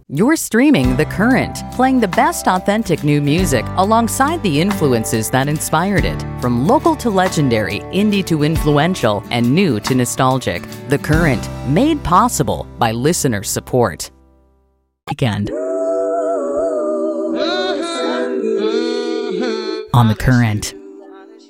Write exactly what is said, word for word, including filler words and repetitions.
You're streaming The Current, playing the best authentic new music alongside the influences that inspired it. From local to legendary, indie to influential, and new to nostalgic. The Current, made possible by listener support. Weekend. On The Current.